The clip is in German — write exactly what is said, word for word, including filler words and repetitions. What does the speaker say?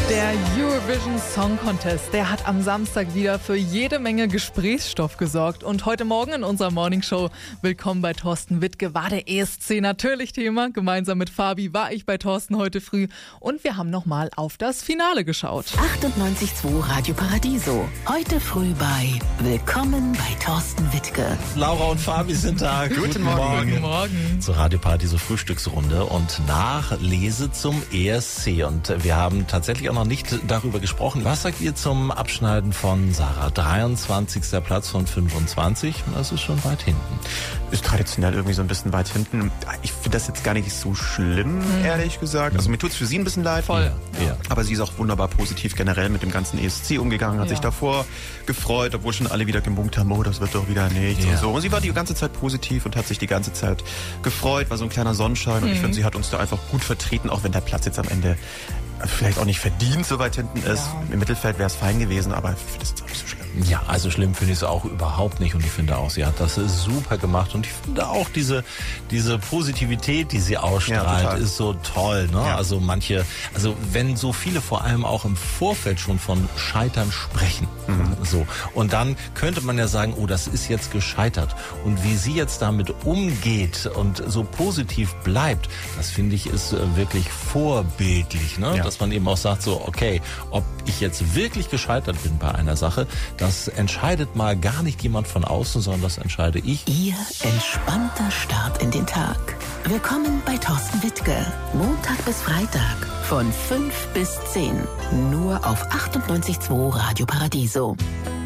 Der Eurovision Song Contest, der hat am Samstag wieder für jede Menge Gesprächsstoff gesorgt. Und heute Morgen in unserer Morningshow Willkommen bei Thorsten Wittke war der E S C natürlich Thema. Gemeinsam mit Fabi war ich bei Thorsten heute früh und wir haben nochmal auf das Finale geschaut. achtundneunzig Komma zwei Radio Paradiso. Heute früh bei Willkommen bei Thorsten Wittke. Laura und Fabi sind da. Guten Morgen. Guten Morgen. Zur Radio Paradiso Frühstücksrunde und Nachlese zum E S C. Und wir haben tatsächlich auch noch nicht darüber gesprochen. Was sagt ihr zum Abschneiden von Sarah? dreiundzwanzigster Platz von fünfundzwanzig. Das ist schon weit hinten. Ist traditionell irgendwie so ein bisschen weit hinten. Ich finde das jetzt gar nicht so schlimm, mhm. ehrlich gesagt. Also mir tut es für sie ein bisschen leid. Voll. Ja. Ja. Aber sie ist auch wunderbar positiv generell mit dem ganzen E S C umgegangen, hat ja. sich davor gefreut, obwohl schon alle wieder gemunkt haben, oh, das wird doch wieder nichts ja. und so. Und sie war die ganze Zeit positiv und hat sich die ganze Zeit gefreut, war so ein kleiner Sonnenschein. Und mhm. ich finde, sie hat uns da einfach gut vertreten, auch wenn der Platz jetzt am Ende vielleicht auch nicht verdient so weit hinten ist. Ja. Im Mittelfeld wäre es fein gewesen, aber ich finde das jetzt auch nicht so schlimm. Ja, also schlimm finde ich es auch überhaupt nicht und ich finde auch, sie hat das super gemacht und ich finde auch diese, diese Positivität, die sie ausstrahlt, ja, ist so toll, ne? Ja. Also manche, also wenn so viele vor allem auch im Vorfeld schon von Scheitern sprechen, mhm. so, und dann könnte man ja sagen, oh, das ist jetzt gescheitert und wie sie jetzt damit umgeht und so positiv bleibt, das finde ich ist wirklich vorbildlich, ne? Ja. Dass man eben auch sagt so, okay, ob ich jetzt wirklich gescheitert bin bei einer Sache, das entscheidet mal gar nicht jemand von außen, sondern das entscheide ich. Ihr entspannter Start in den Tag. Willkommen bei Thorsten Wittke. Montag bis Freitag von fünf bis zehn. Nur auf achtundneunzig Komma zwei Radio Paradiso.